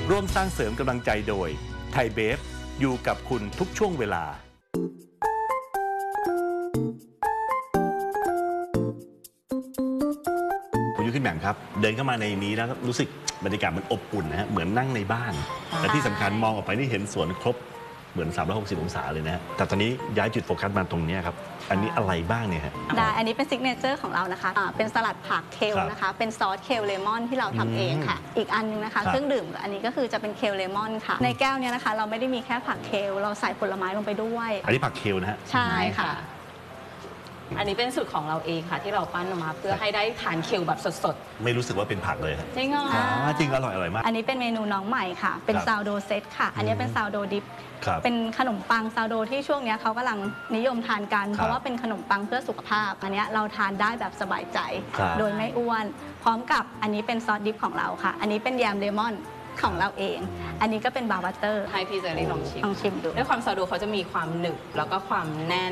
ร่วมสร้างเสริมกำลังใจโดยไทยเบฟอยู่กับคุณทุกช่วงเวลาคุณยุ้ยขึ้นแหม่มครับเดินเข้ามาในนี้แล้วรู้สึกบรรยากาศมันอบอุ่นนะฮะเหมือนนั่งในบ้านแต่ที่สำคัญมองออกไปนี่เห็นสวนครบเหมือน360องศาเลยนะฮะแต่ตอนนี้ย้ายจุดโฟกัสมาตรงนี้ครับอันนี้อะไรบ้างเนี่ยฮะได้อันนี้เป็นซิกเนเจอร์ของเรานะคะเป็นสลัดผักเคลนะคะเป็นซอสเคลเลมอนที่เราทำเองค่ะอีกอันนึงนะคะเครื่องดื่มอันนี้ก็คือจะเป็นเคลเลมอนค่ะในแก้วเนี้ยนะคะเราไม่ได้มีแค่ผักเคลเราใส่ผลไม้ลงไปด้วยอันนี้ผักเคลนะฮะใช่ค่ะอันนี้เป็นสูตรของเราเองค่ะที่เราปั้นออกมาเพื่อให้ได้ทานเคลแบบสดๆไม่รู้สึกว่าเป็นผักเลยจริงเหรอจริงอร่อยมากอันนี้เป็นเมนูน้องใหม่ค่ะเป็นซาวโดเซตค่ะอันนี้เป็นซาวโดดิฟเป็นขนมปังซาวโดที่ช่วงนี้เขากำลังนิยมทานกันเพราะว่าเป็นขนมปังเพื่อสุขภาพอันนี้เราทานได้แบบสบายใจโดยไม่อ้วนพร้อมกับอันนี้เป็นซอสดิฟของเราค่ะอันนี้เป็นแยมเลมอนของเราเองอันนี้ก็เป็นบาร์บัตเตอร์ให้พี่เจอรี่ลองชิมดูด้วยความซาวโดเขาจะมีความหนึบแล้วก็ความแน่น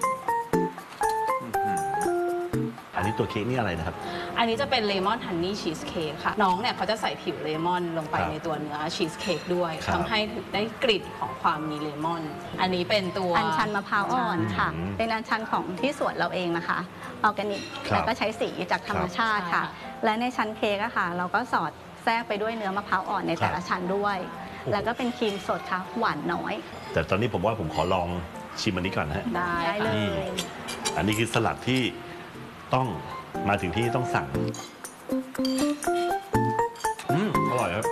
อันนี้ตัวเค้กนี่อะไรนะครับอันนี้จะเป็นเลมอนฮันนี่ชีสเค้กค่ะน้องเนี่ยเขาจะใส่ผิวเลมอนลงไปในตัวเนื้อชีสเค้กด้วยทำให้ได้กลิ่นของความมีเลมอนอันนี้เป็นตัวอัญชันมะพร้าวอ่อนค่ะเป็นอัญชันของที่สวนเราเองนะคะออร์แกนิกแล้วก็ใช้สีจากธรรมชาติค่ะและในชั้นเค้กค่ะเราก็สอดแทรกไปด้วยเนื้อมะพร้าวอ่อนในแต่ละชั้นด้วยแล้วก็เป็นครีมสดค่ะหวานน้อยแต่ตอนนี้ผมว่าผมขอลองชิมอันนี้ก่อนนะฮะได้เลยอันนี้คือสลัดที่ต้องมาถึงที่ต้องสั่งอร่อยครับ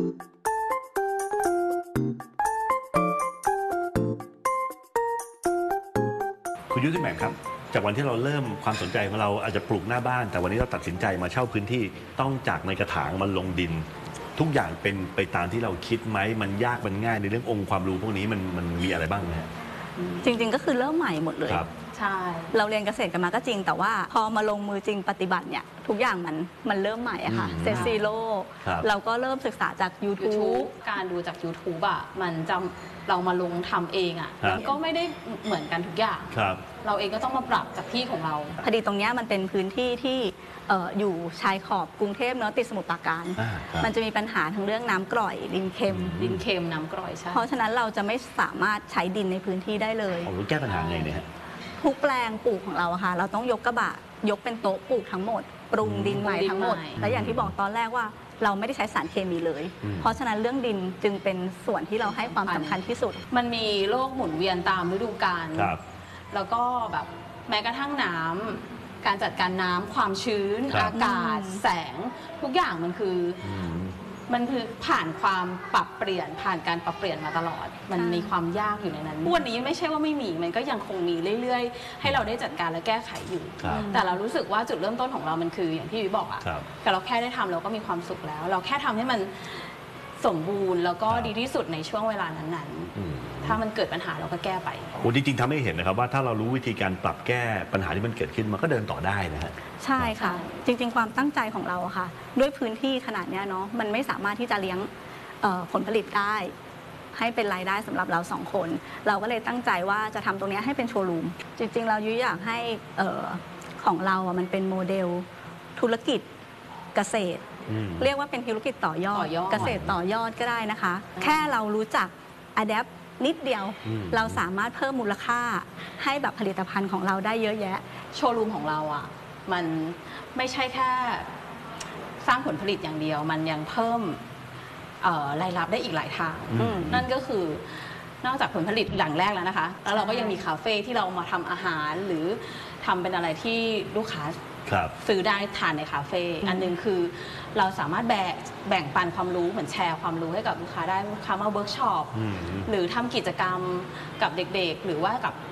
คุณยุ้ยขึ้นแหม่มครับจากวันที่เราเริ่มความสนใจของเราอาจจะปลูกหน้าบ้านแต่วันนี้เราตัดสินใจมาเช่าพื้นที่ต้องจากในกระถางมันลงดินทุกอย่างเป็นไปตามที่เราคิดไหมมันยากมันง่ายในเรื่ององค์ความรู้พวกนี้มันมีอะไรบ้างนะจริงๆก็คือเริ่มใหม่หมดเลยใช่เราเรียนเกษตรกันมาก็จริงแต่ว่าพอมาลงมือจริงปฏิบัติเนี่ยทุกอย่างมันเริ่มใหม่อะค่ะเซตซีโร่เราก็เริ่มศึกษาจาก YouTube การดูจาก YouTube อะมันจะเรามาลงทำเองอะมันก็ไม่ได้เหมือนกันทุกอย่างเราเองก็ต้องมาปรับจากที่ของเราพอดีตรงนี้มันเป็นพื้นที่ที่อยู่ชายขอบกรุงเทพเนอะติดสมุทรปราการมันจะมีปัญหาทั้งเรื่องน้ำกร่อยดินเค็มน้ำกร่อยใช่เพราะฉะนั้นเราจะไม่สามารถใช้ดินในพื้นที่ได้เลยแก้ปัญหาไงเนี่ยทุกแปลงปลูกของเราค่ะเราต้องยกกระบะยกเป็นโต๊ะปลูกทั้งหมดปรุงดินใหม่ทั้งหมดและอย่างที่บอกตอนแรกว่าเราไม่ได้ใช้สารเคมีเลยเพราะฉะนั้นเรื่องดินจึงเป็นส่วนที่เราให้ความสำคัญที่สุดมันมีโลกหมุนเวียนตามฤดูกาลแล้วก็แบบแม้กระทั่งน้ำการจัดการน้ำความชื้นอากาศแสงทุกอย่างมันคือผ่านความปรับเปลี่ยนผ่านการปรับเปลี่ยนมาตลอดมันมีความยากอยู่ในนั้นวันนี้ไม่ใช่ว่าไม่มีมันก็ยังคงมีเรื่อยๆให้เราได้จัดการและแก้ไขอยู่แต่เรารู้สึกว่าจุดเริ่มต้นของเรามันคืออย่างที่วิบอกอะแต่เราแค่ได้ทำเราก็มีความสุขแล้วเราแค่ทำให้มันสมบูรณ์แล้วก็ดีที่สุดในช่วงเวลานั้นๆถ้ามันเกิดปัญหาเราก็แก้ไปโอ้จริงๆทำให้เห็นนะครับว่าถ้าเรารู้วิธีการปรับแก้ปัญหาที่มันเกิดขึ้นมันก็เดินต่อได้นะฮะใช่ค่ะจริงๆความตั้งใจของเราค่ะด้วยพื้นที่ขนาดนี้เนาะมันไม่สามารถที่จะเลี้ยงผลผลิตได้ให้เป็นรายได้สำหรับเราสองคนเราก็เลยตั้งใจว่าจะทำตรงนี้ให้เป็นโชว์รูมจริงๆเรายุ้ยอยากให้ของเราอ่ะมันเป็นโมเดลธุรกิจเกษตรเรียกว่าเป็นธุรกิจต่อยอดเกษตรต่อยอดก็ได้นะคะแค่เรารู้จัก adapt นิดเดียวเราสามารถเพิ่มมูลค่าให้แบบผลิตภัณฑ์ของเราได้เยอะแยะโชว์รูมของเราอ่ะมันไม่ใช่แค่สร้างผลผลิตอย่างเดียวมันยังเพิ่มรายรับได้อีกหลายทางนั่นก็คือนอกจากผลผลิตหลังแรกแล้วนะคะแล้วเราก็ยังมีคาเฟ่ที่เรามาทำอาหารหรือทำเป็นอะไรที่ลูกค้าซื้อได้ทานในคาเฟ่อันนึงคือเราสามารถแบ่งปันความรู้เหมือนแชร์ความรู้ให้กับลูกค้าได้ลูกค้ามาเวิร์กช็อปหรือทำกิจกรรมกับเด็กๆหรือว่ากับ